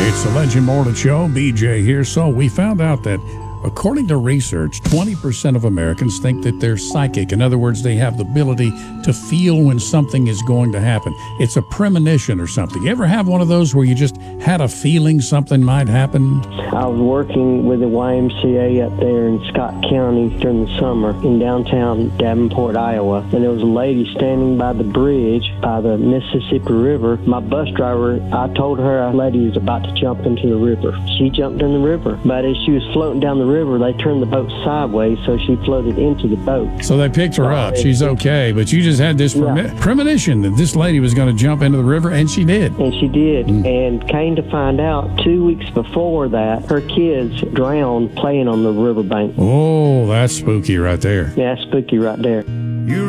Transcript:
It's the Legend Morning Show. BJ here. So we found out that according to research, 20% of Americans think that they're psychic. In other words, they have the ability to feel when something is going to happen. It's a premonition or something. You ever have one of those where you just had a feeling something might happen? I was working with the YMCA up there in Scott County during the summer in downtown Davenport, Iowa. And there was a lady standing by the bridge by the Mississippi River. My bus driver, I told her a lady was about to jump into the river. She jumped in the river. But as she was floating down the river, they turned the boat sideways, so she floated into the boat. So they picked her up. She's okay. But you just had this premonition that this lady was going to jump into the river, and she did. And she did. And came to find out 2 weeks before that, her kids drowned playing on the riverbank. Oh, that's spooky right there. Yeah, that's spooky right there.